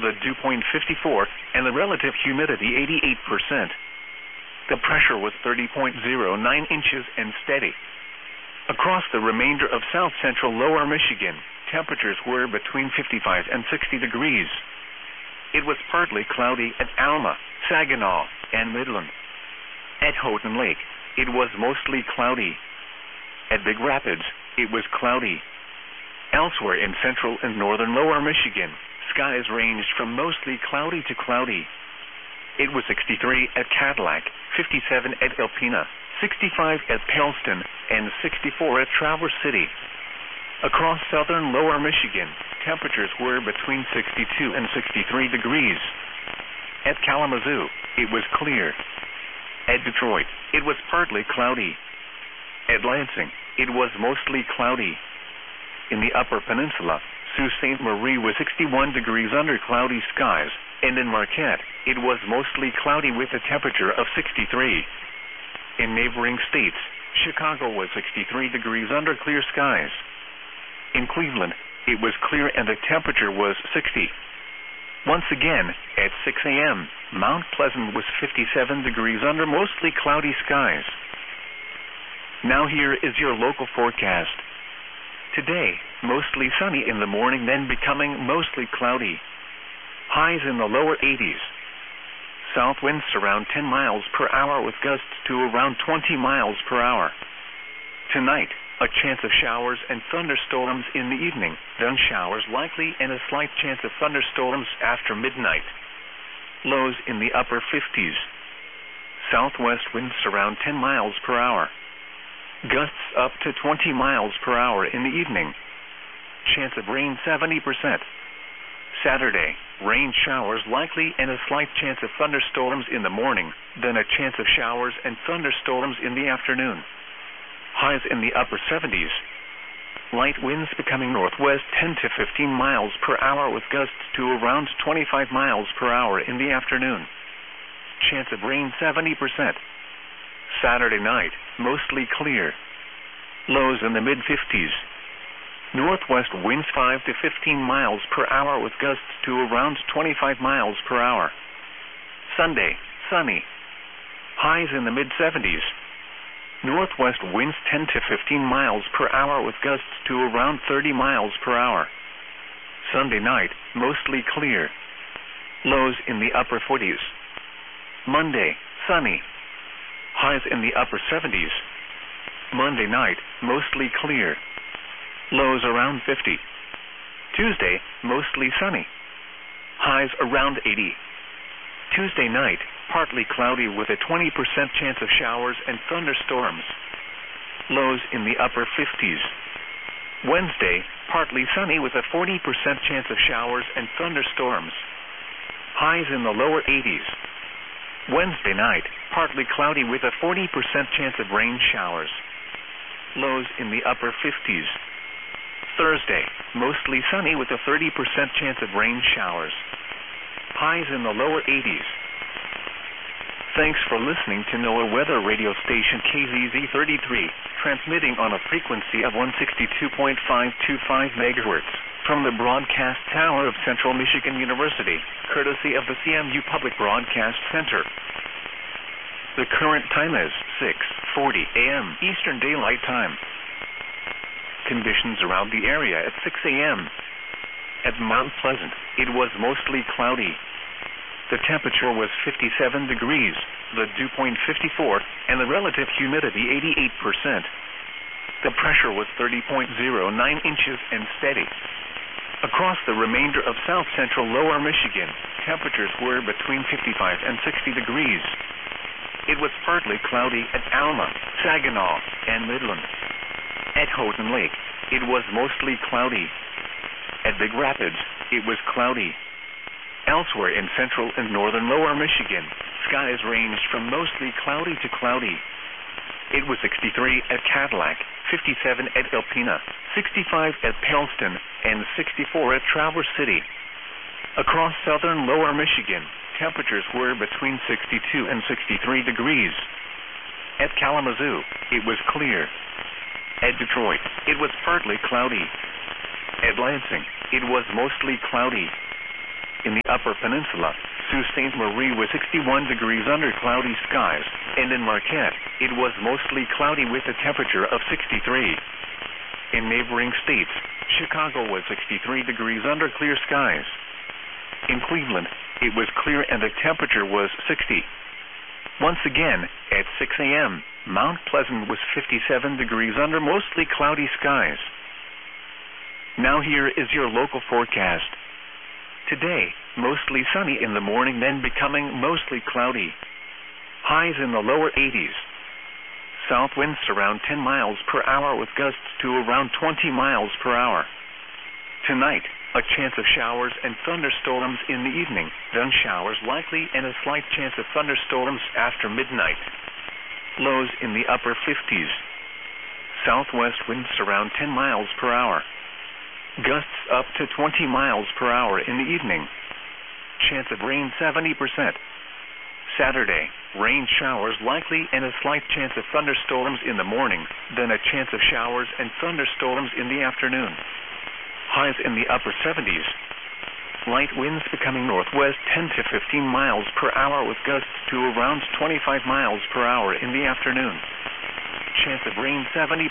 the dew point 54, and the relative humidity 88%. The pressure was 30.09 inches and steady. Across the remainder of south-central lower Michigan, temperatures were between 55 and 60 degrees. It was partly cloudy at Alma, Saginaw, and Midland. At Houghton Lake, it was mostly cloudy. At Big Rapids, it was cloudy. Elsewhere in central and northern lower Michigan, skies ranged from mostly cloudy to cloudy. It was 63 at Cadillac, 57 at Alpena, 65 at Paleston, and 64 at Traverse City. Across southern lower Michigan, temperatures were between 62 and 63 degrees. At Kalamazoo, it was clear. At Detroit, it was partly cloudy. At Lansing, it was mostly cloudy. In the Upper Peninsula, Sault Ste. Marie was 61 degrees under cloudy skies, and in Marquette, it was mostly cloudy with a temperature of 63. In neighboring states, Chicago was 63 degrees under clear skies. In Cleveland, it was clear and the temperature was 60. Once again, at 6 a.m., Mount Pleasant was 57 degrees under mostly cloudy skies. Now here is your local forecast. Today, mostly sunny in the morning, then becoming mostly cloudy. Highs in the lower 80s. South winds around 10 miles per hour with gusts to around 20 miles per hour. Tonight, a chance of showers and thunderstorms in the evening, then showers likely and a slight chance of thunderstorms after midnight. Lows in the upper 50s. Southwest winds around 10 miles per hour. Gusts up to 20 miles per hour in the evening. Chance of rain 70%. Saturday, rain showers likely and a slight chance of thunderstorms in the morning, then a chance of showers and thunderstorms in the afternoon. Highs in the upper 70s. Light winds becoming northwest 10 to 15 miles per hour with gusts to around 25 miles per hour in the afternoon. Chance of rain 70%. Saturday night, mostly clear. Lows in the mid-50s. Northwest winds 5 to 15 miles per hour with gusts to around 25 miles per hour. Sunday, sunny. Highs in the mid-70s. Northwest winds 10 to 15 miles per hour with gusts to around 30 miles per hour. Sunday night, mostly clear. Lows in the upper 40s. Monday, sunny. Highs in the upper 70s. Monday night, mostly clear. Lows around 50. Tuesday, mostly sunny. Highs around 80. Tuesday night, partly cloudy with a 20% chance of showers and thunderstorms. Lows in the upper 50s. Wednesday, partly sunny with a 40% chance of showers and thunderstorms. Highs in the lower 80s. Wednesday night, partly cloudy with a 40% chance of rain showers. Lows in the upper 50s. Thursday, mostly sunny with a 30% chance of rain showers. Highs in the lower 80s. Thanks for listening to NOAA Weather Radio Station KZZ33, transmitting on a frequency of 162.525 megahertz from the broadcast tower of Central Michigan University, courtesy of the CMU Public Broadcast Center. The current time is 6:40 a.m. Eastern Daylight Time. Conditions around the area at 6 a.m. At Mount Pleasant, it was mostly cloudy. The temperature was 57 degrees, the dew point 54, and the relative humidity 88%. The pressure was 30.09 inches and steady. Across the remainder of south-central lower Michigan, temperatures were between 55 and 60 degrees. It was partly cloudy at Alma, Saginaw, and Midland. At Houghton Lake, it was mostly cloudy. At Big Rapids, it was cloudy. Elsewhere in central and northern lower Michigan, skies ranged from mostly cloudy to cloudy. It was 63 at Cadillac, 57 at Alpena, 65 at Paleston, and 64 at Traverse City. Across southern lower Michigan, temperatures were between 62 and 63 degrees. At Kalamazoo, it was clear. At Detroit, it was partly cloudy. At Lansing, it was mostly cloudy. In the Upper Peninsula, Sault Ste. Marie was 61 degrees under cloudy skies, and in Marquette, it was mostly cloudy with a temperature of 63. In neighboring states, Chicago was 63 degrees under clear skies. In Cleveland, it was clear and the temperature was 60. Once again, at 6 a.m., Mount Pleasant was 57 degrees under mostly cloudy skies. Now here is your local forecast. Today, mostly sunny in the morning, then becoming mostly cloudy. Highs in the lower 80s. South winds around 10 miles per hour with gusts to around 20 miles per hour. Tonight, a chance of showers and thunderstorms in the evening, then showers likely and a slight chance of thunderstorms after midnight. Lows in the upper 50s. Southwest winds around 10 miles per hour. Gusts up to 20 miles per hour in the evening. Chance of rain 70%. Saturday, rain showers likely and a slight chance of thunderstorms in the morning, then a chance of showers and thunderstorms in the afternoon. Highs in the upper 70s. Light winds becoming northwest 10 to 15 miles per hour with gusts to around 25 miles per hour in the afternoon. Chance of rain 70%.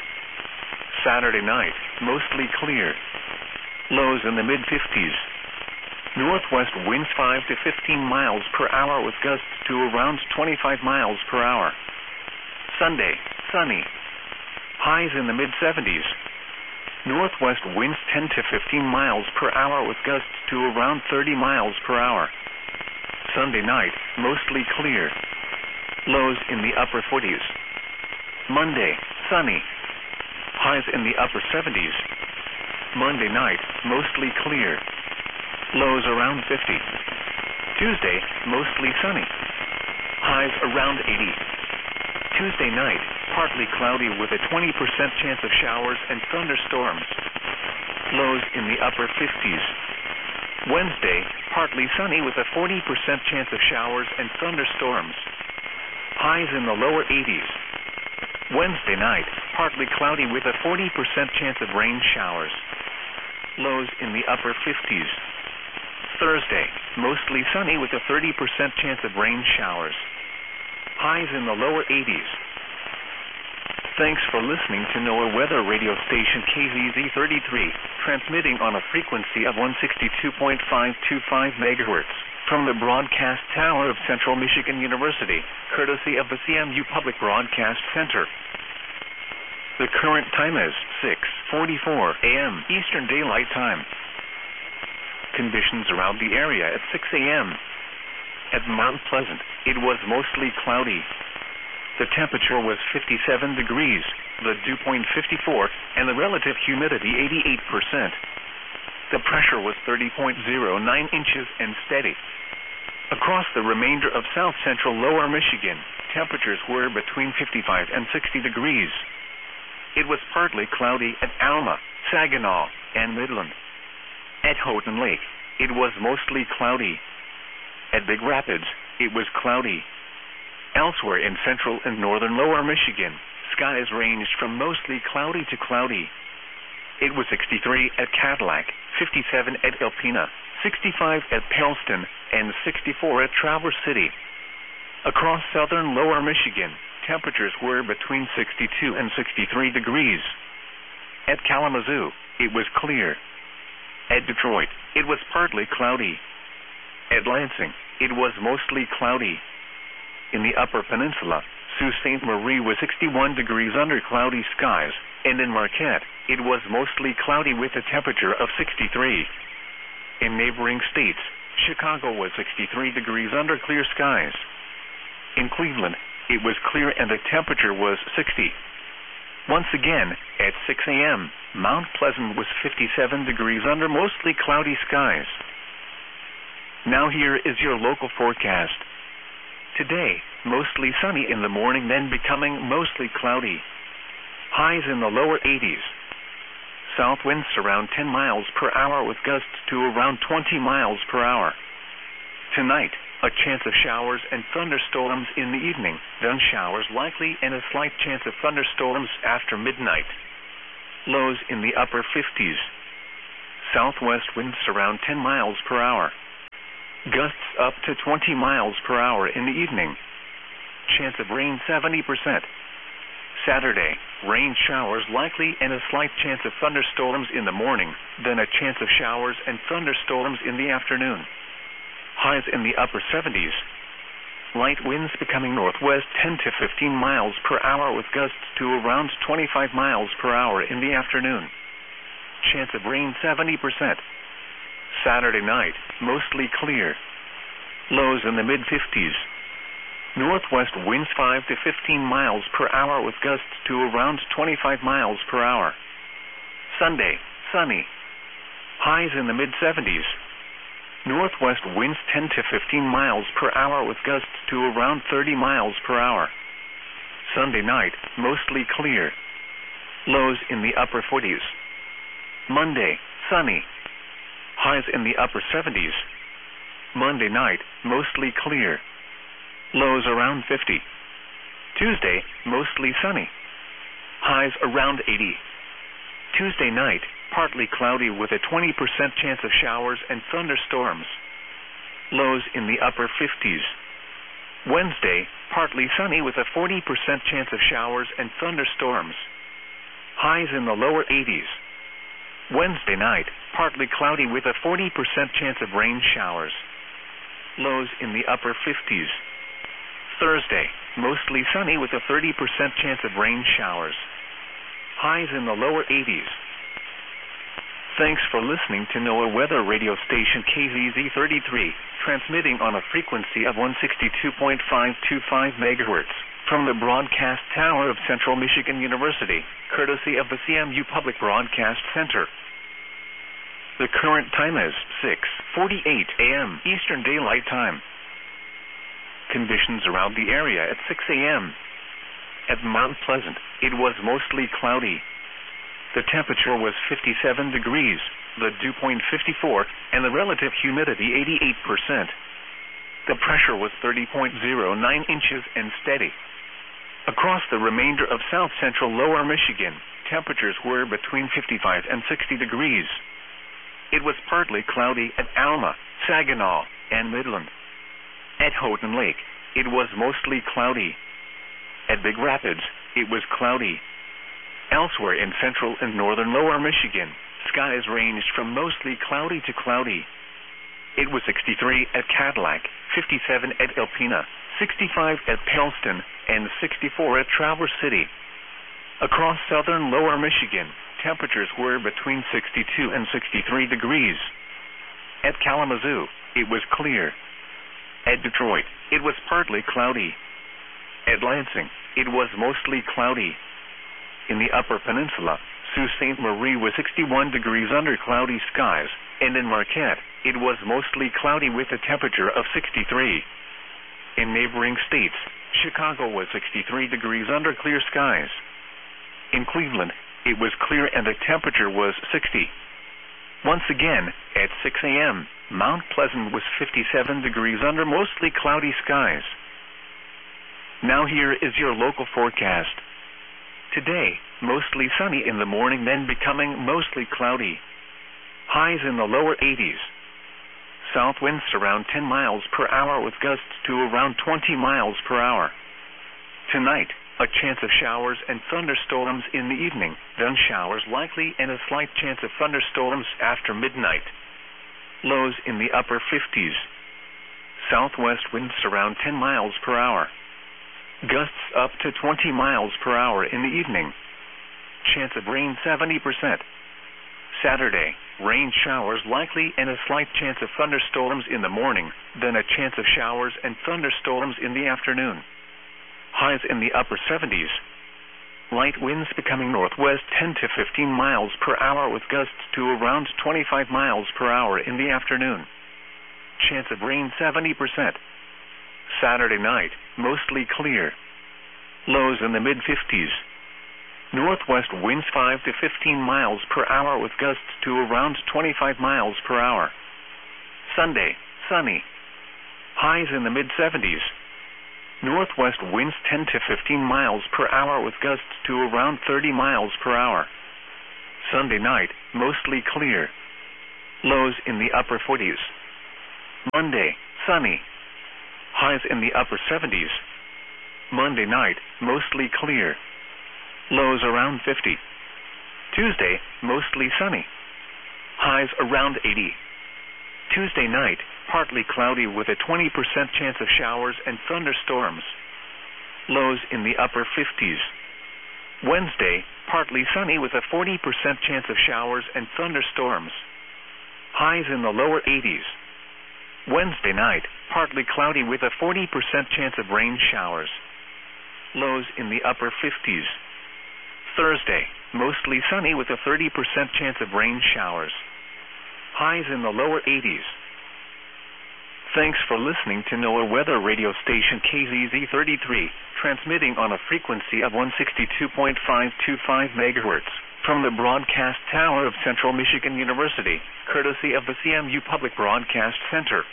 Saturday night, mostly clear. Lows in the mid-50s. Northwest winds 5 to 15 miles per hour with gusts to around 25 miles per hour. Sunday, sunny. Highs in the mid-70s. Northwest winds 10 to 15 miles per hour with gusts to around 30 miles per hour. Sunday night, mostly clear. Lows in the upper 40s. Monday, sunny. Highs in the upper 70s. Monday night, mostly clear. Lows around 50. Tuesday, mostly sunny. Highs around 80. Tuesday night, partly cloudy with a 20% chance of showers and thunderstorms. Lows in the upper 50s. Wednesday, partly sunny with a 40% chance of showers and thunderstorms. Highs in the lower 80s. Wednesday night, partly cloudy with a 40% chance of rain showers. Lows in the upper 50s. Thursday, mostly sunny with a 30% chance of rain showers. Highs in the lower 80s. Thanks for listening to NOAA Weather Radio Station KZZ33, transmitting on a frequency of 162.525 megahertz from the broadcast tower of Central Michigan University, courtesy of the CMU Public Broadcast Center. The current time is 6:44 a.m. Eastern Daylight Time. Conditions around the area at 6 a.m. At Mount Pleasant, it was mostly cloudy. The temperature was 57 degrees, the dew point 54, and the relative humidity 88%. The pressure was 30.09 inches and steady. Across the remainder of south-central lower Michigan, temperatures were between 55 and 60 degrees. It was partly cloudy at Alma, Saginaw, and Midland. At Houghton Lake, it was mostly cloudy. At Big Rapids, it was cloudy. Elsewhere in central and northern lower Michigan, skies ranged from mostly cloudy to cloudy. It was 63 at Cadillac, 57 at Alpena, 65 at Pellston, and 64 at Traverse City. Across southern lower Michigan, temperatures were between 62 and 63 degrees. At Kalamazoo, it was clear. At Detroit, it was partly cloudy. At Lansing, it was mostly cloudy. In the Upper Peninsula, Sault Ste. Marie was 61 degrees under cloudy skies, and in Marquette, it was mostly cloudy with a temperature of 63. In neighboring states, Chicago was 63 degrees under clear skies. In Cleveland, it was clear and the temperature was 60. Once again, at 6 a.m., Mount Pleasant was 57 degrees under mostly cloudy skies. Now here is your local forecast. Today, mostly sunny in the morning, then becoming mostly cloudy. Highs in the lower 80s. South winds around 10 miles per hour with gusts to around 20 miles per hour. Tonight, a chance of showers and thunderstorms in the evening, then showers likely and a slight chance of thunderstorms after midnight. Lows in the upper 50s. Southwest winds around 10 miles per hour. Gusts up to 20 miles per hour in the evening. Chance of rain 70%. Saturday, rain showers likely and a slight chance of thunderstorms in the morning, then a chance of showers and thunderstorms in the afternoon. Highs in the upper 70s. Light winds becoming northwest 10 to 15 miles per hour with gusts to around 25 miles per hour in the afternoon. Chance of rain 70%. Saturday night, mostly clear. Lows in the mid-50s. Northwest winds 5 to 15 miles per hour with gusts to around 25 miles per hour. Sunday, sunny. Highs in the mid-70s. Northwest winds 10 to 15 miles per hour with gusts to around 30 miles per hour. Sunday night, mostly clear. Lows in the upper 40s. Monday, sunny. Highs in the upper 70s. Monday night, mostly clear. Lows around 50. Tuesday, mostly sunny. Highs around 80. Tuesday night, partly cloudy with a 20% chance of showers and thunderstorms. Lows in the upper 50s. Wednesday, partly sunny with a 40% chance of showers and thunderstorms. Highs in the lower 80s. Wednesday night, partly cloudy with a 40% chance of rain showers. Lows in the upper 50s. Thursday, mostly sunny with a 30% chance of rain showers. Highs in the lower 80s. Thanks for listening to NOAA Weather Radio Station KZZ33, transmitting on a frequency of 162.525 MHz from the broadcast tower of Central Michigan University, courtesy of the CMU Public Broadcast Center. The current time is 6:48 a.m. Eastern Daylight Time. Conditions around the area at 6 a.m. At Mount Pleasant, it was mostly cloudy. The temperature was 57 degrees, the dew point 54, and the relative humidity 88%. The pressure was 30.09 inches and steady. Across the remainder of south-central lower Michigan, temperatures were between 55 and 60 degrees. It was partly cloudy at Alma, Saginaw, and Midland. At Houghton Lake, it was mostly cloudy. At Big Rapids, it was cloudy. Elsewhere in central and northern lower Michigan, skies ranged from mostly cloudy to cloudy. It was 63 at Cadillac, 57 at Alpena, 65 at Pellston, and 64 at Traverse City. Across southern lower Michigan, temperatures were between 62 and 63 degrees. At Kalamazoo, it was clear. At Detroit, it was partly cloudy. At Lansing, it was mostly cloudy. In the Upper Peninsula, Sault Ste. Marie was 61 degrees under cloudy skies, and in Marquette, it was mostly cloudy with a temperature of 63. In neighboring states, Chicago was 63 degrees under clear skies. In Cleveland, it was clear and the temperature was 60. Once again, at 6 a.m., Mount Pleasant was 57 degrees under mostly cloudy skies. Now here is your local forecast. Today, mostly sunny in the morning, then becoming mostly cloudy. Highs in the lower 80s. South winds around 10 miles per hour with gusts to around 20 miles per hour. Tonight, a chance of showers and thunderstorms in the evening, then showers likely and a slight chance of thunderstorms after midnight. Lows in the upper 50s. Southwest winds around 10 miles per hour. Gusts up to 20 miles per hour in the evening. Chance of rain 70%. Saturday, rain showers likely and a slight chance of thunderstorms in the morning, then a chance of showers and thunderstorms in the afternoon. Highs in the upper 70s. Light winds becoming northwest 10 to 15 miles per hour with gusts to around 25 miles per hour in the afternoon. Chance of rain 70%. Saturday night, mostly clear. Lows in the mid-50s. Northwest winds 5 to 15 miles per hour with gusts to around 25 miles per hour. Sunday, sunny. Highs in the mid-70s. Northwest winds 10 to 15 miles per hour with gusts to around 30 miles per hour. Sunday night, mostly clear. Lows in the upper 40s. Monday, sunny. Highs in the upper 70s. Monday night, mostly clear. Lows around 50. Tuesday, mostly sunny. Highs around 80. Tuesday night, partly cloudy with a 20% chance of showers and thunderstorms. Lows in the upper 50s. Wednesday, partly sunny with a 40% chance of showers and thunderstorms. Highs in the lower 80s. Wednesday night, partly cloudy with a 40% chance of rain showers. Lows in the upper 50s. Thursday, mostly sunny with a 30% chance of rain showers. Highs in the lower 80s. Thanks for listening to NOAA Weather Radio Station KZZ33, transmitting on a frequency of 162.525 MHz from the Broadcast Tower of Central Michigan University, courtesy of the CMU Public Broadcast Center.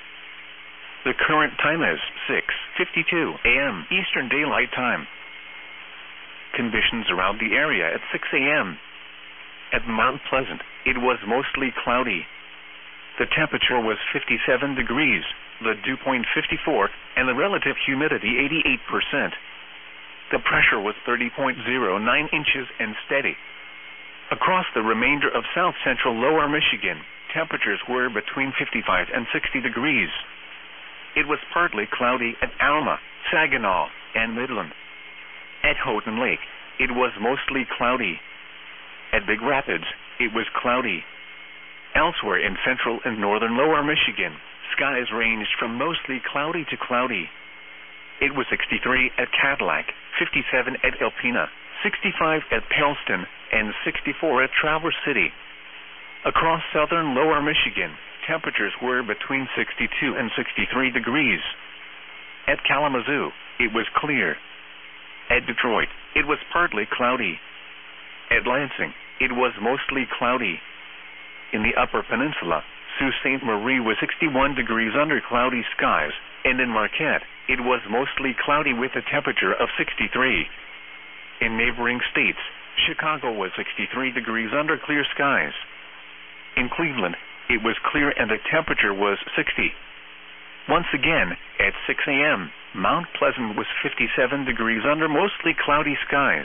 The current time is 6:52 a.m. Eastern Daylight Time. Conditions around the area at 6 a.m. At Mount Pleasant, it was mostly cloudy. The temperature was 57 degrees, the dew point 54, and the relative humidity 88%. The pressure was 30.09 inches and steady. Across the remainder of south central lower Michigan, temperatures were between 55 and 60 degrees. It was partly cloudy at Alma, Saginaw, and Midland. At Houghton Lake, it was mostly cloudy. At Big Rapids, it was cloudy. Elsewhere in central and northern lower Michigan, skies ranged from mostly cloudy to cloudy. It was 63 at Cadillac, 57 at Alpena, 65 at Pellston, and 64 at Traverse City. Across southern lower Michigan, temperatures were between 62 and 63 degrees. At Kalamazoo, it was clear. At Detroit, it was partly cloudy. At Lansing, it was mostly cloudy. In the Upper Peninsula, Sault Ste. Marie was 61 degrees under cloudy skies, and in Marquette, it was mostly cloudy with a temperature of 63. In neighboring states, Chicago was 63 degrees under clear skies. In Cleveland, it was clear and the temperature was 60. Once again, at 6 a.m., Mount Pleasant was 57 degrees under mostly cloudy skies.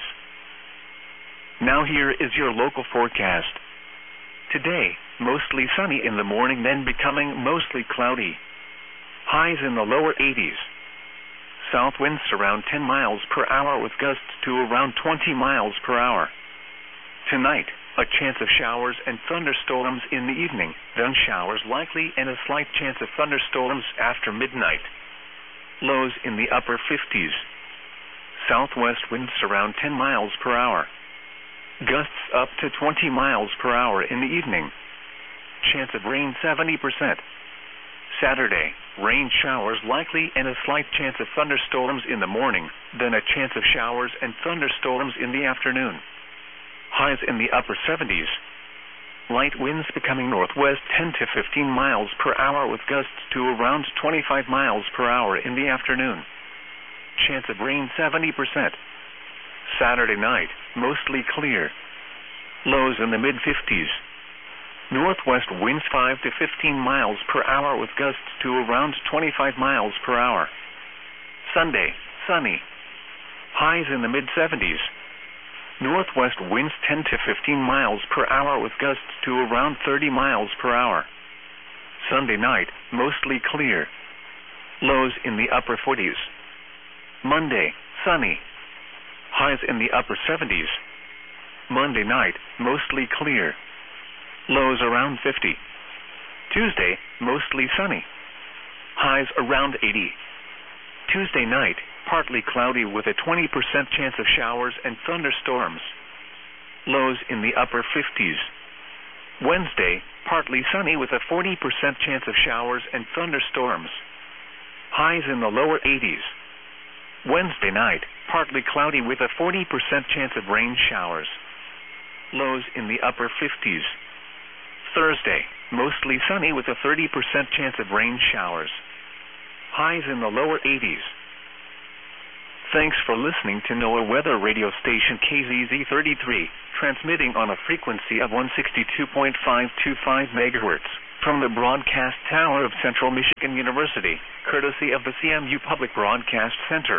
Now here is your local forecast. Today, mostly sunny in the morning, then becoming mostly cloudy. Highs in the lower 80s. South winds around 10 miles per hour with gusts to around 20 miles per hour. Tonight, a chance of showers and thunderstorms in the evening, then showers likely and a slight chance of thunderstorms after midnight. Lows in the upper 50s. Southwest winds around 10 miles per hour. Gusts up to 20 miles per hour in the evening. Chance of rain 70%. Saturday, rain showers likely and a slight chance of thunderstorms in the morning, then a chance of showers and thunderstorms in the afternoon. Highs in the upper 70s. Light winds becoming northwest 10 to 15 miles per hour with gusts to around 25 miles per hour in the afternoon. Chance of rain 70%. Saturday night, mostly clear. Lows in the mid-50s. Northwest winds 5 to 15 miles per hour with gusts to around 25 miles per hour. Sunday, sunny. Highs in the mid-70s. Northwest winds 10 to 15 miles per hour with gusts to around 30 miles per hour. Sunday night, mostly clear. Lows in the upper 40s. Monday, sunny. Highs in the upper 70s. Monday night, mostly clear. Lows around 50. Tuesday, mostly sunny. Highs around 80. Tuesday night, partly cloudy with a 20% chance of showers and thunderstorms. Lows in the upper 50s. Wednesday, partly sunny with a 40% chance of showers and thunderstorms. Highs in the lower 80s. Wednesday night, partly cloudy with a 40% chance of rain showers. Lows in the upper 50s. Thursday, mostly sunny with a 30% chance of rain showers. Highs in the lower 80s. Thanks for listening to NOAA weather radio station KZZ33, transmitting on a frequency of 162.525 megahertz from the broadcast tower of Central Michigan University, courtesy of the CMU Public Broadcast Center.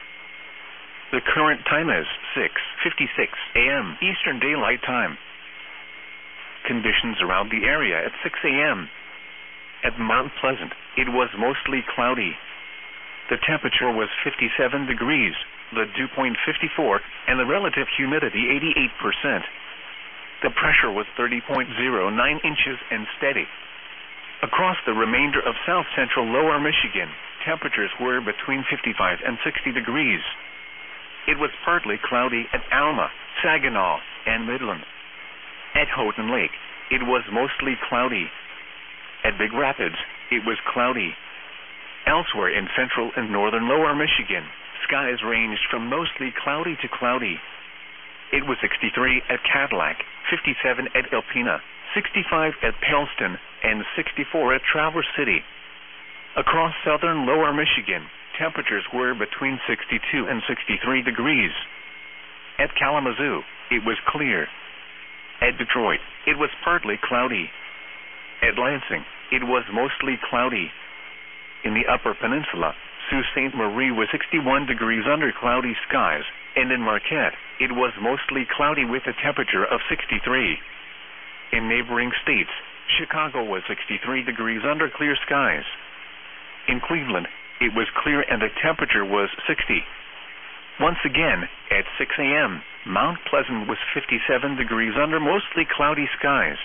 The current time is 6:56 a.m. Eastern Daylight Time. Conditions around the area at 6 a.m. At Mount Pleasant, it was mostly cloudy. The temperature was 57 degrees, the dew point 54, and the relative humidity 88%. The pressure was 30.09 inches and steady. Across the remainder of south-central lower Michigan, temperatures were between 55 and 60 degrees. It was partly cloudy at Alma, Saginaw, and Midland. At Houghton Lake, it was mostly cloudy. At Big Rapids, it was cloudy. Elsewhere in central and northern lower Michigan, skies ranged from mostly cloudy to cloudy. It was 63 at Cadillac, 57 at Alpena, 65 at Pellston, and 64 at Traverse City. Across southern lower Michigan, temperatures were between 62 and 63 degrees. At Kalamazoo, it was clear. At Detroit, it was partly cloudy. At Lansing, it was mostly cloudy. In the Upper Peninsula, Sault Ste. Marie was 61 degrees under cloudy skies, and in Marquette, it was mostly cloudy with a temperature of 63. In neighboring states, Chicago was 63 degrees under clear skies. In Cleveland, it was clear and the temperature was 60. Once again, at 6 a.m., Mount Pleasant was 57 degrees under mostly cloudy skies.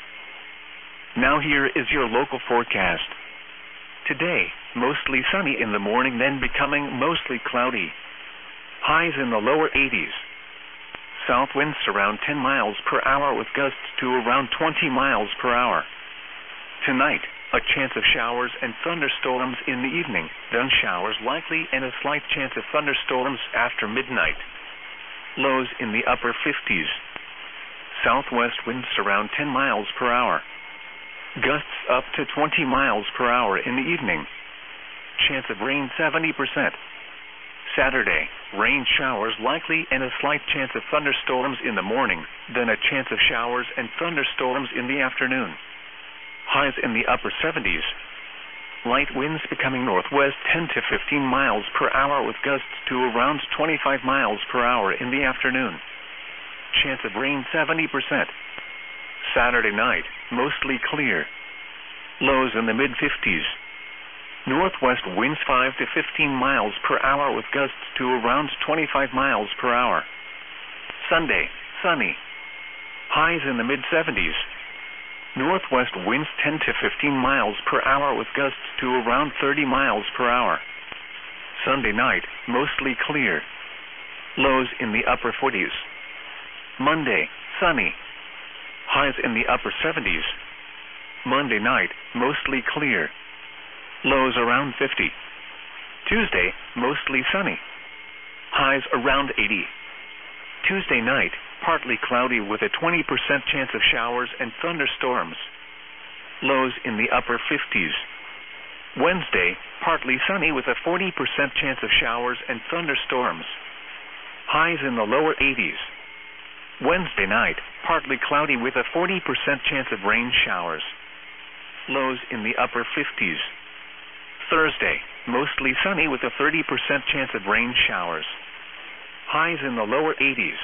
Now here is your local forecast. Today, mostly sunny in the morning, then becoming mostly cloudy. Highs in the lower 80s. South winds around 10 miles per hour with gusts to around 20 miles per hour. Tonight, a chance of showers and thunderstorms in the evening, then showers likely and a slight chance of thunderstorms after midnight. Lows in the upper 50s. Southwest winds around 10 miles per hour. Gusts up to 20 miles per hour in the evening. Chance of rain 70%. Saturday, rain showers likely and a slight chance of thunderstorms in the morning, then a chance of showers and thunderstorms in the afternoon. Highs in the upper 70s. Light winds becoming northwest 10 to 15 miles per hour with gusts to around 25 miles per hour in the afternoon. Chance of rain 70%. Saturday night, mostly clear. Lows in the mid-50s. Northwest winds 5 to 15 miles per hour with gusts to around 25 miles per hour. Sunday, sunny. Highs in the mid-70s. Northwest winds 10 to 15 miles per hour with gusts to around 30 miles per hour. Sunday night, mostly clear. Lows in the upper 40s. Monday, sunny. Highs in the upper 70s. Monday night, mostly clear. Lows around 50. Tuesday, mostly sunny. Highs around 80. Tuesday night, partly cloudy with a 20% chance of showers and thunderstorms. Lows in the upper 50s. Wednesday, partly sunny with a 40% chance of showers and thunderstorms. Highs in the lower 80s. Wednesday night, partly cloudy with a 40% chance of rain showers. Lows in the upper 50s. Thursday, mostly sunny with a 30% chance of rain showers. Highs in the lower 80s.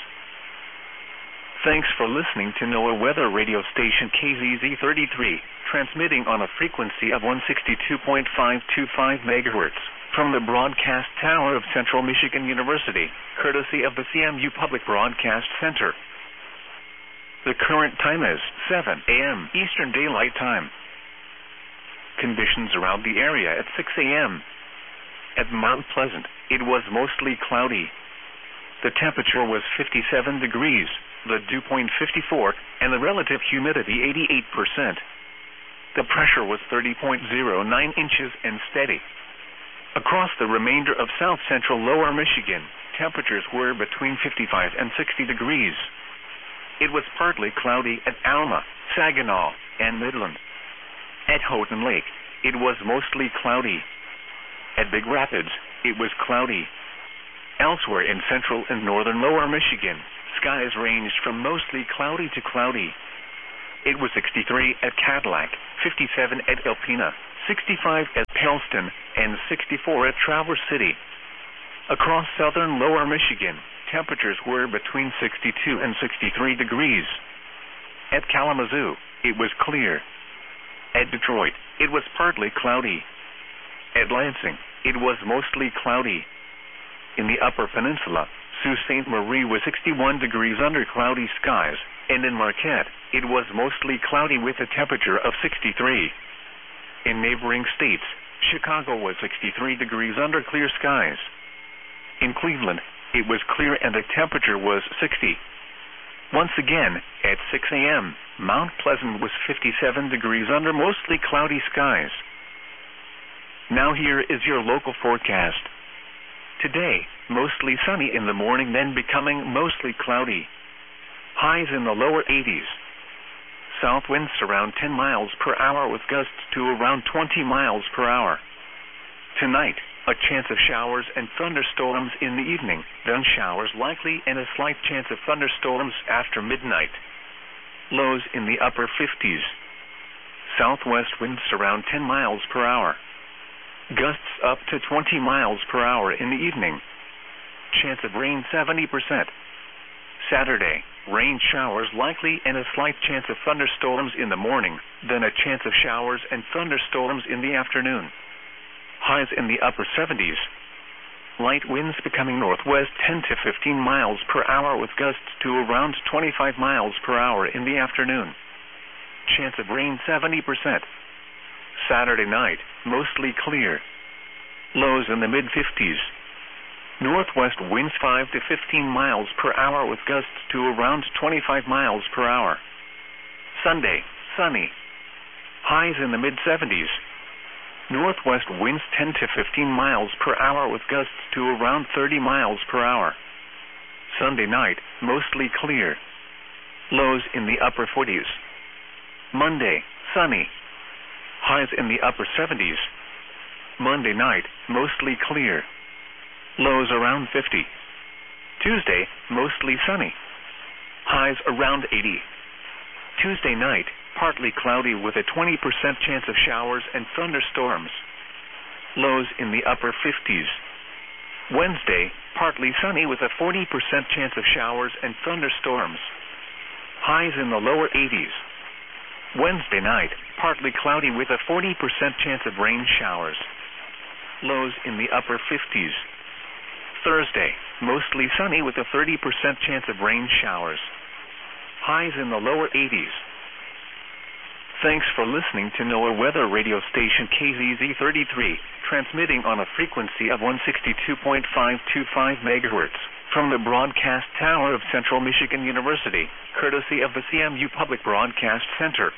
Thanks for listening to NOAA weather radio station KZZ33, transmitting on a frequency of 162.525 megahertz from the broadcast tower of Central Michigan University, courtesy of the CMU Public Broadcast Center. The current time is 7 a.m. Eastern Daylight Time. Conditions around the area at 6 a.m. At Mount Pleasant, it was mostly cloudy. The temperature was 57 degrees, the dew point 54, and the relative humidity 88%. The pressure was 30.09 inches and steady. Across the remainder of south-central lower Michigan, temperatures were between 55 and 60 degrees. It was partly cloudy at Alma, Saginaw, and Midland. At Houghton Lake, it was mostly cloudy. At Big Rapids, it was cloudy. Elsewhere in central and northern lower Michigan, skies ranged from mostly cloudy to cloudy. It was 63 at Cadillac, 57 at Alpena, 65 at Charleston, and 64 at Traverse City. Across southern lower Michigan, temperatures were between 62 and 63 degrees. At Kalamazoo, it was clear. At Detroit, it was partly cloudy. At Lansing, it was mostly cloudy. In the Upper Peninsula, Sault Ste. Marie was 61 degrees under cloudy skies, and in Marquette, it was mostly cloudy with a temperature of 63. In neighboring states, Chicago was 63 degrees under clear skies. In Cleveland, it was clear and the temperature was 60. Once again, at 6 a.m., Mount Pleasant was 57 degrees under mostly cloudy skies. Now here is your local forecast. Today, mostly sunny in the morning, then becoming mostly cloudy. Highs in the lower 80s. South winds around 10 miles per hour with gusts to around 20 miles per hour. Tonight, a chance of showers and thunderstorms in the evening, then showers likely and a slight chance of thunderstorms after midnight. Lows in the upper 50s. Southwest winds around 10 miles per hour. Gusts up to 20 miles per hour in the evening. Chance of rain 70%. Saturday, rain showers likely and a slight chance of thunderstorms in the morning, then a chance of showers and thunderstorms in the afternoon. Highs in the upper 70s. Light winds becoming northwest 10 to 15 miles per hour with gusts to around 25 miles per hour in the afternoon. Chance of rain 70%. Saturday night, mostly clear. Lows in the mid-50s. Northwest winds 5 to 15 miles per hour with gusts to around 25 miles per hour. Sunday, sunny. Highs in the mid-70s. Northwest winds 10 to 15 miles per hour with gusts to around 30 miles per hour. Sunday night, mostly clear. Lows in the upper 40s. Monday, sunny. Highs in the upper 70s. Monday night, mostly clear. Lows around 50. Tuesday, mostly sunny. Highs around 80. Tuesday night, partly cloudy with a 20% chance of showers and thunderstorms. Lows in the upper 50s. Wednesday, partly sunny with a 40% chance of showers and thunderstorms. Highs in the lower 80s. Wednesday night, partly cloudy with a 40% chance of rain showers. Lows in the upper 50s. Thursday, mostly sunny with a 30% chance of rain showers. Highs in the lower 80s. Thanks for listening to NOAA Weather Radio Station KZZ33, transmitting on a frequency of 162.525 MHz from the broadcast tower of Central Michigan University, courtesy of the CMU Public Broadcast Center.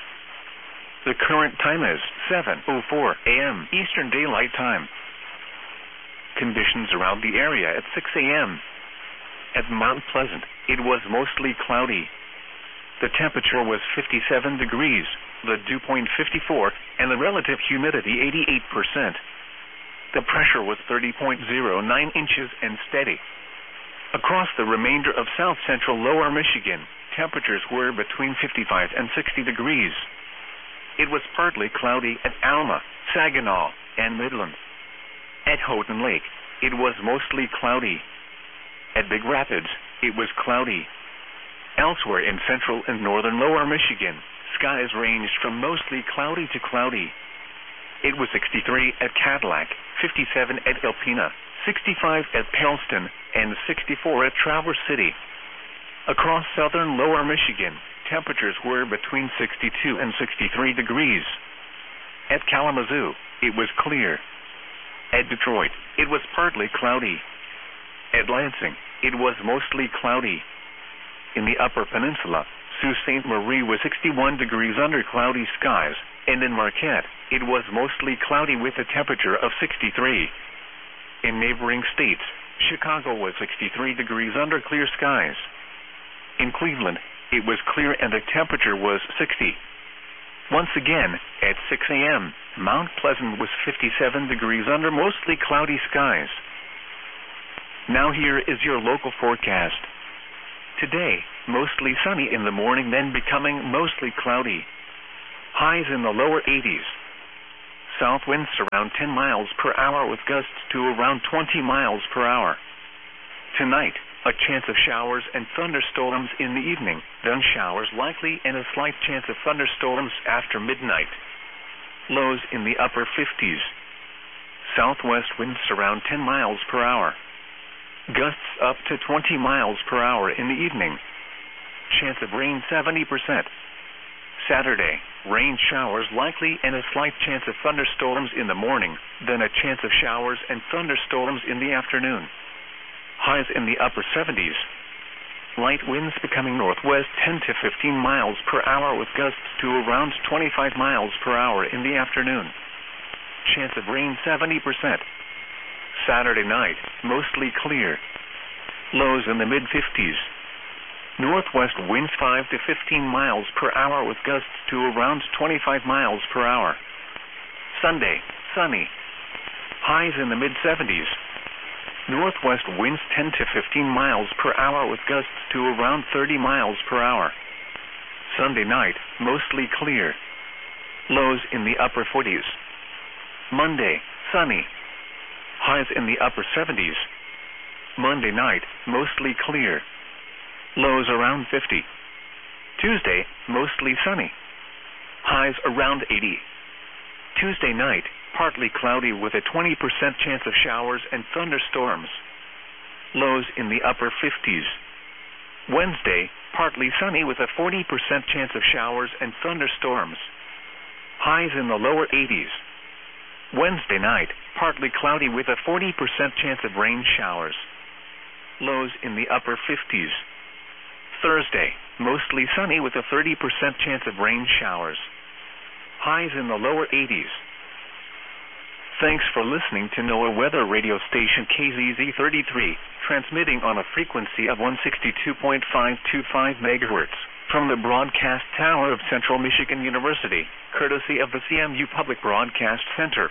The current time is 7:04 a.m. Eastern Daylight Time. Conditions around the area at 6 a.m. At Mount Pleasant, it was mostly cloudy. The temperature was 57 degrees, the dew point 54, and the relative humidity 88%. The pressure was 30.09 inches and steady. Across the remainder of south-central lower Michigan, temperatures were between 55 and 60 degrees. It was partly cloudy at Alma, Saginaw, and Midland. At Houghton Lake, it was mostly cloudy. At Big Rapids, it was cloudy. Elsewhere in central and northern lower Michigan, skies ranged from mostly cloudy to cloudy. It was 63 at Cadillac, 57 at Alpena, 65 at Charleston, and 64 at Traverse City. Across southern lower Michigan, temperatures were between 62 and 63 degrees. At Kalamazoo, it was clear. At Detroit, it was partly cloudy. At Lansing, it was mostly cloudy. In the Upper Peninsula, Sault Ste. Marie was 61 degrees under cloudy skies, and in Marquette, it was mostly cloudy with a temperature of 63. In neighboring states, Chicago was 63 degrees under clear skies. In Cleveland, it was clear and the temperature was 60. Once again, at 6 a.m., Mount Pleasant was 57 degrees under mostly cloudy skies. Now here is your local forecast. Today, mostly sunny in the morning, then becoming mostly cloudy. Highs in the lower 80s. South winds around 10 miles per hour with gusts to around 20 miles per hour. Tonight, a chance of showers and thunderstorms in the evening, then showers likely and a slight chance of thunderstorms after midnight. Lows in the upper 50s. Southwest winds around 10 miles per hour. Gusts up to 20 miles per hour in the evening. Chance of rain 70%. Saturday, rain showers likely and a slight chance of thunderstorms in the morning, then a chance of showers and thunderstorms in the afternoon. Highs in the upper 70s. Light winds becoming northwest 10 to 15 miles per hour with gusts to around 25 miles per hour in the afternoon. Chance of rain 70%. Saturday night, mostly clear. Lows in the mid-50s. Northwest winds 5 to 15 miles per hour with gusts to around 25 miles per hour. Sunday, sunny. Highs in the mid-70s. Northwest winds 10 to 15 miles per hour with gusts to around 30 miles per hour. Sunday night, mostly clear. Lows in the upper 40s. Monday, sunny. Highs in the upper 70s. Monday night, mostly clear. Lows around 50. Tuesday, mostly sunny. Highs around 80. Tuesday night, partly cloudy with a 20% chance of showers and thunderstorms. Lows in the upper 50s. Wednesday, partly sunny with a 40% chance of showers and thunderstorms. Highs in the lower 80s. Wednesday night, partly cloudy with a 40% chance of rain showers. Lows in the upper 50s. Thursday, mostly sunny with a 30% chance of rain showers. Highs in the lower 80s. Thanks for listening to NOAA Weather Radio Station KZZ33, transmitting on a frequency of 162.525 MHz from the broadcast tower of Central Michigan University, courtesy of the CMU Public Broadcast Center.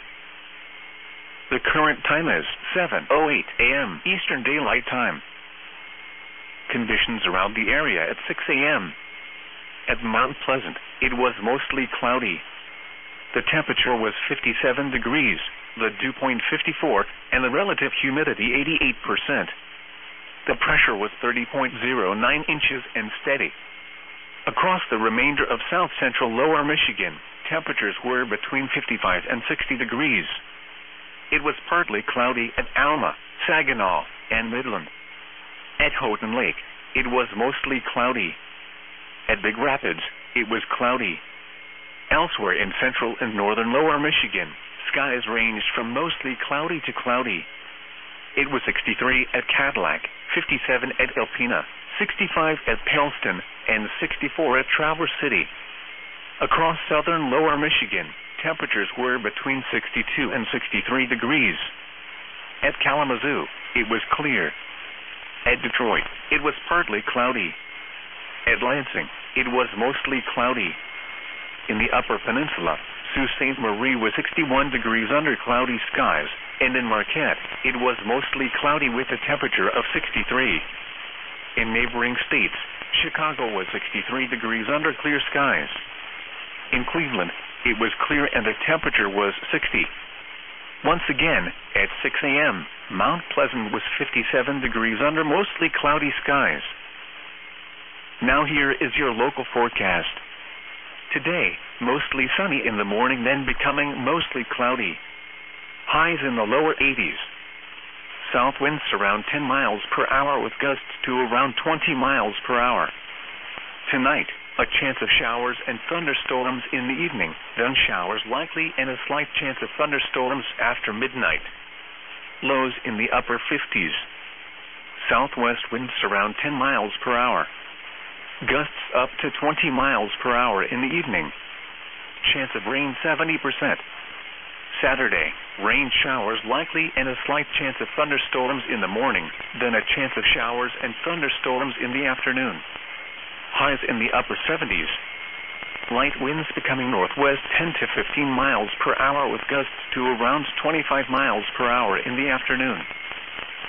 The current time is 7:08 a.m. Eastern Daylight Time. Conditions around the area at 6 a.m. At Mount Pleasant, it was mostly cloudy. The temperature was 57 degrees, the dew point 54, and the relative humidity 88%. The pressure was 30.09 inches and steady. Across the remainder of south-central lower Michigan, temperatures were between 55 and 60 degrees. It was partly cloudy at Alma, Saginaw, and Midland. At Houghton Lake, it was mostly cloudy. At Big Rapids, it was cloudy. Elsewhere in central and northern lower Michigan, skies ranged from mostly cloudy to cloudy. It was 63 at Cadillac, 57 at Alpena, 65 at Pellston, and 64 at Traverse City. Across southern lower Michigan, temperatures were between 62 and 63 degrees. At Kalamazoo, it was clear. At Detroit, it was partly cloudy. At Lansing, it was mostly cloudy. In the Upper Peninsula, Sault Ste. Marie was 61 degrees under cloudy skies, and in Marquette, it was mostly cloudy with a temperature of 63. In neighboring states, Chicago was 63 degrees under clear skies. In Cleveland, it was clear and the temperature was 60. Once again, at 6 a.m., Mount Pleasant was 57 degrees under mostly cloudy skies. Now here is your local forecast. Today, mostly sunny in the morning, then becoming mostly cloudy. Highs in the lower 80s. South winds around 10 miles per hour with gusts to around 20 miles per hour. Tonight, a chance of showers and thunderstorms in the evening, then showers likely and a slight chance of thunderstorms after midnight. Lows in the upper 50s. Southwest winds around 10 miles per hour. Gusts up to 20 miles per hour in the evening. Chance of rain 70%. Saturday, rain showers likely and a slight chance of thunderstorms in the morning, then a chance of showers and thunderstorms in the afternoon. Highs in the upper 70s. Light winds becoming northwest 10 to 15 miles per hour with gusts to around 25 miles per hour in the afternoon.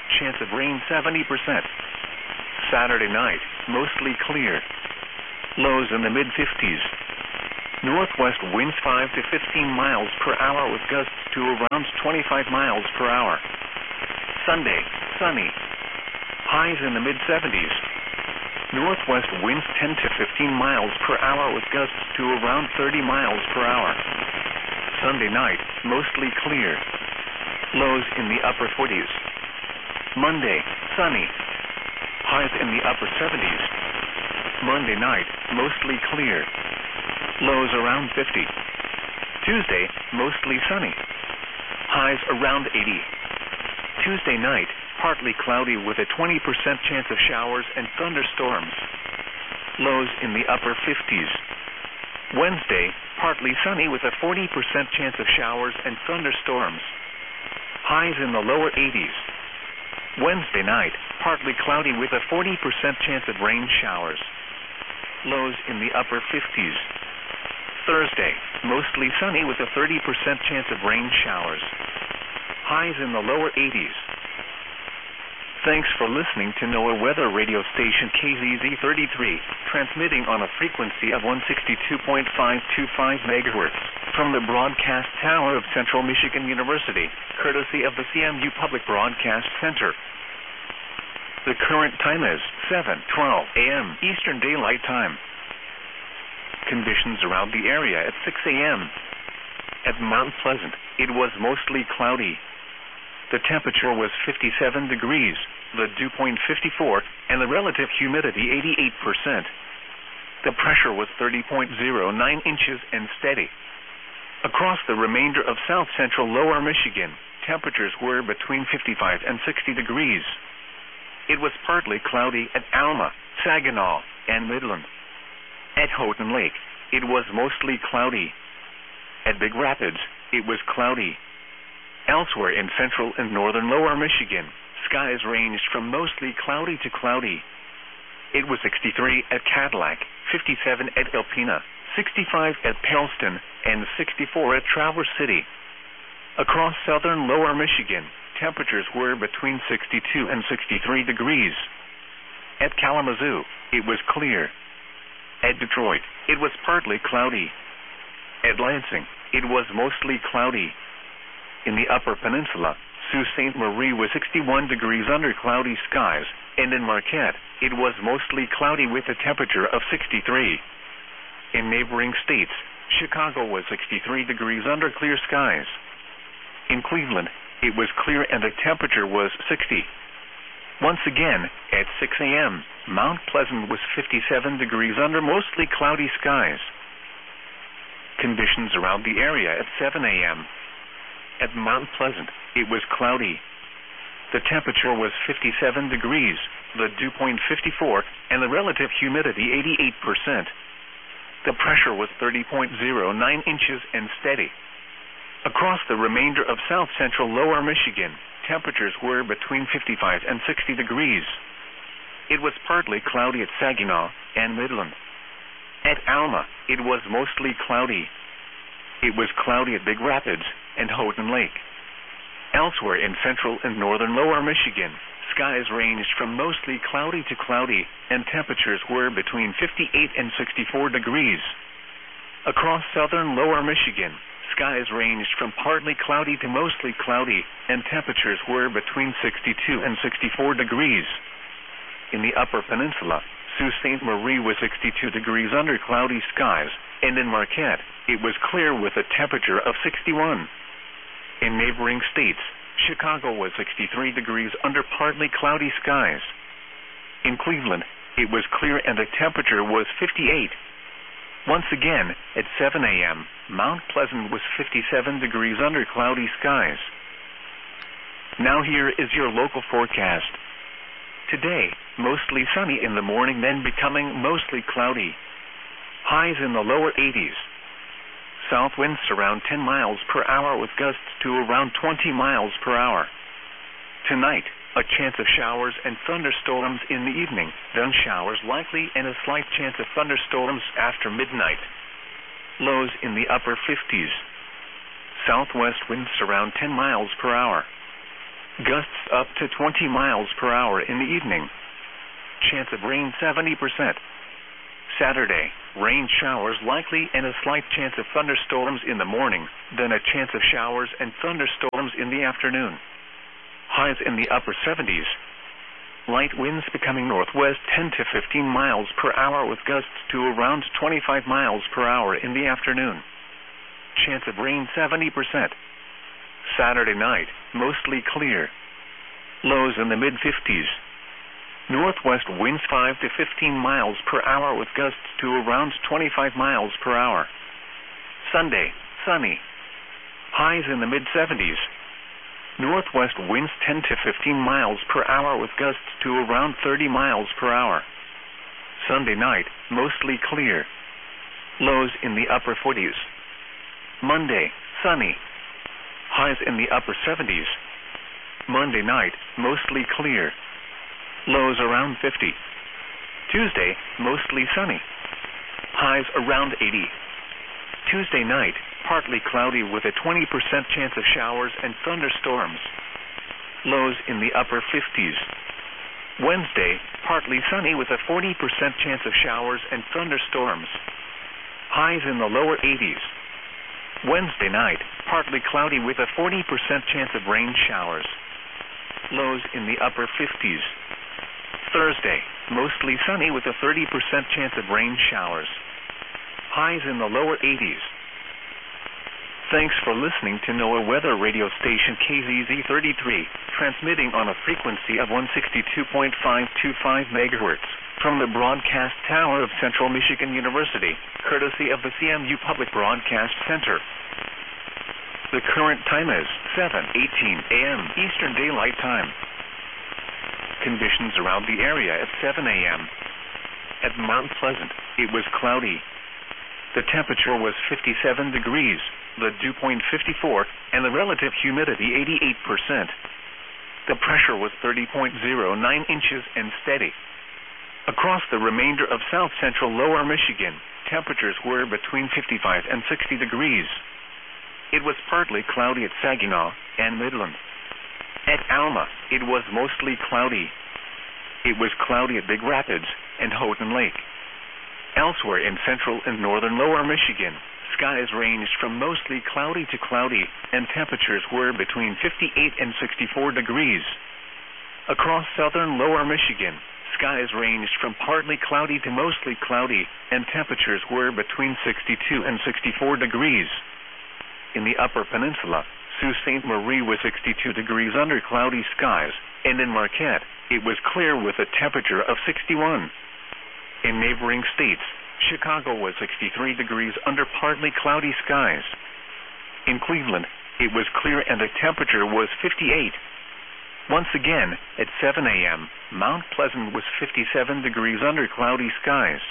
chance of rain 70%. Saturday night, mostly clear. Lows in the mid-50s. Northwest winds 5 to 15 miles per hour with gusts to around 25 miles per hour. Sunday, sunny. Highs in the mid-70s. Northwest winds 10 to 15 miles per hour with gusts to around 30 miles per hour. Sunday night, mostly clear. Lows in the upper 40s. Monday, sunny. Highs in the upper 70s. Monday night, mostly clear. Lows around 50. Tuesday, mostly sunny. Highs around 80. Tuesday night, partly cloudy with a 20% chance of showers and thunderstorms. Lows in the upper 50s. Wednesday, partly sunny with a 40% chance of showers and thunderstorms. Highs in the lower 80s. Wednesday night, partly cloudy with a 40% chance of rain showers. Lows in the upper 50s. Thursday, mostly sunny with a 30% chance of rain showers. Highs in the lower 80s. Thanks for listening to NOAA Weather Radio Station KZZ33, transmitting on a frequency of 162.525 MHz from the broadcast tower of Central Michigan University, courtesy of the CMU Public Broadcast Center. The current time is 7:12 a.m. Eastern Daylight Time. Conditions around the area at 6 a.m. At Mount Pleasant, it was mostly cloudy. The temperature was 57 degrees, the dew point 54, and the relative humidity 88%. The pressure was 30.09 inches and steady. Across the remainder of south-central lower Michigan, temperatures were between 55 and 60 degrees. It was partly cloudy at Alma, Saginaw, and Midland. At Houghton Lake, it was mostly cloudy. At Big Rapids, it was cloudy. Elsewhere in central and northern lower Michigan, skies ranged from mostly cloudy to cloudy. It was 63 at Cadillac, 57 at Alpena, 65 at Pellston, and 64 at Traverse City. Across southern lower Michigan, temperatures were between 62 and 63 degrees. At Kalamazoo, it was clear. At Detroit, it was partly cloudy. At Lansing, it was mostly cloudy. In the Upper Peninsula, Sault Ste. Marie was 61 degrees under cloudy skies, and in Marquette, it was mostly cloudy with a temperature of 63. In neighboring states, Chicago was 63 degrees under clear skies. In Cleveland, it was clear and the temperature was 60. Once again, at 6 a.m., Mount Pleasant was 57 degrees under mostly cloudy skies. Conditions around the area at 7 a.m. At Mount Pleasant, it was cloudy. The temperature was 57 degrees, the dew point 54, and the relative humidity 88%. The pressure was 30.09 inches and steady. Across the remainder of south-central lower Michigan, temperatures were between 55 and 60 degrees. It was partly cloudy at Saginaw and Midland. At Alma, it was mostly cloudy. It was cloudy at Big Rapids and Houghton Lake. Elsewhere in central and northern lower Michigan, skies ranged from mostly cloudy to cloudy, and temperatures were between 58 and 64 degrees. Across southern lower Michigan, skies ranged from partly cloudy to mostly cloudy, and temperatures were between 62 and 64 degrees. In the Upper Peninsula, Sault Ste. Marie was 62 degrees under cloudy skies, and in Marquette, it was clear with a temperature of 61. In neighboring states, Chicago was 63 degrees under partly cloudy skies. In Cleveland, it was clear and the temperature was 58. Once again, at 7 a.m., Mount Pleasant was 57 degrees under cloudy skies. Now here is your local forecast. Today, mostly sunny in the morning, then becoming mostly cloudy. Highs in the lower 80s. South winds around 10 miles per hour with gusts to around 20 miles per hour. Tonight, a chance of showers and thunderstorms in the evening, then showers likely and a slight chance of thunderstorms after midnight. Lows in the upper 50s. Southwest winds around 10 miles per hour. Gusts up to 20 miles per hour in the evening. Chance of rain 70%. Saturday, rain showers likely and a slight chance of thunderstorms in the morning, then a chance of showers and thunderstorms in the afternoon. Highs in the upper 70s. Light winds becoming northwest 10 to 15 miles per hour with gusts to around 25 miles per hour in the afternoon. Chance of rain 70%. Saturday night, mostly clear. Lows in the mid-50s. Northwest winds 5 to 15 miles per hour with gusts to around 25 miles per hour. Sunday, sunny. Highs in the mid-70s. Northwest winds 10 to 15 miles per hour with gusts to around 30 miles per hour. Sunday night, mostly clear. Lows in the upper 40s. Monday, sunny. Highs in the upper 70s. Monday night, mostly clear. Lows around 50. Tuesday, mostly sunny. Highs around 80. Tuesday night, partly cloudy with a 20% chance of showers and thunderstorms. Lows in the upper 50s. Wednesday, partly sunny with a 40% chance of showers and thunderstorms. Highs in the lower 80s. Wednesday night, partly cloudy with a 40% chance of rain showers. Lows in the upper 50s. Thursday, mostly sunny with a 30% chance of rain showers. Highs in the lower 80s. Thanks for listening to NOAA Weather Radio Station KZZ33, transmitting on a frequency of 162.525 MHz from the broadcast tower of Central Michigan University, courtesy of the CMU Public Broadcast Center. The current time is 7:18 a.m. Eastern Daylight Time. Conditions around the area at 7 a.m. At Mount Pleasant, it was cloudy. The temperature was 57 degrees, the dew point 54, and the relative humidity 88%. The pressure was 30.09 inches and steady. Across the remainder of south-central lower Michigan, temperatures were between 55 and 60 degrees. It was partly cloudy at Saginaw and Midland. At Alma, it was mostly cloudy. It was cloudy at Big Rapids and Houghton Lake. Elsewhere in central and northern lower Michigan, skies ranged from mostly cloudy to cloudy, and temperatures were between 58 and 64 degrees. Across southern lower Michigan, skies ranged from partly cloudy to mostly cloudy, and temperatures were between 62 and 64 degrees. In the upper peninsula, Sault Ste. Marie was 62 degrees under cloudy skies, and in Marquette, it was clear with a temperature of 61. In neighboring states, Chicago was 63 degrees under partly cloudy skies. In Cleveland, it was clear and the temperature was 58. Once again, at 7 a.m., Mount Pleasant was 57 degrees under cloudy skies.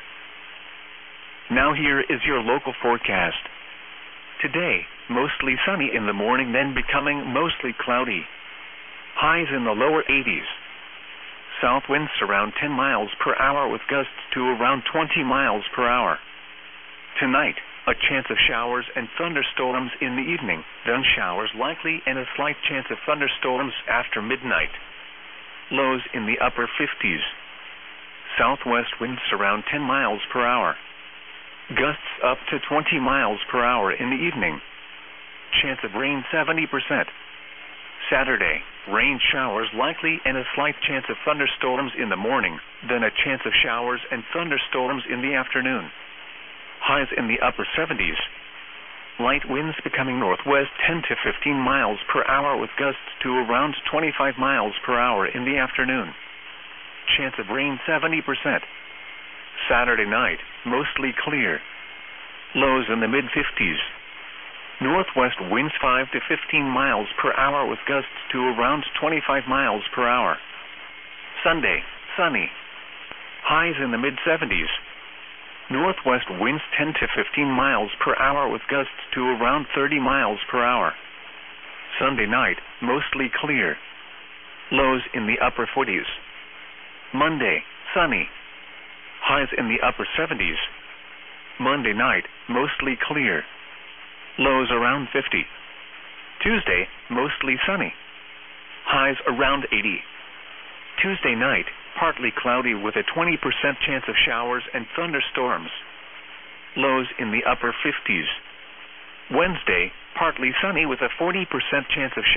Now here is your local forecast. Today, mostly sunny in the morning, then becoming mostly cloudy. Highs in the lower 80s. South winds around 10 miles per hour with gusts to around 20 miles per hour. Tonight, a chance of showers and thunderstorms in the evening, then showers likely and a slight chance of thunderstorms after midnight. Lows in the upper 50s. Southwest winds around 10 miles per hour. Gusts up to 20 miles per hour in the evening. Chance of rain 70%. Saturday, rain showers likely and a slight chance of thunderstorms in the morning, then a chance of showers and thunderstorms in the afternoon. Highs in the upper 70s. Light winds becoming northwest 10 to 15 miles per hour with gusts to around 25 miles per hour in the afternoon. Chance of rain 70%. Saturday night, mostly clear. Lows in the mid-50s. Northwest winds 5 to 15 miles per hour with gusts to around 25 miles per hour. Sunday, sunny. Highs in the mid-70s. Northwest winds 10 to 15 miles per hour with gusts to around 30 miles per hour. Sunday night, mostly clear. Lows in the upper 40s. Monday, sunny. Highs in the upper 70s. Monday night, mostly clear. Lows around 50. Tuesday, mostly sunny. highs around 80. Tuesday night, partly cloudy with a 20% chance of showers and thunderstorms. Lows in the upper 50s. Wednesday, partly sunny with a 40% chance of showers.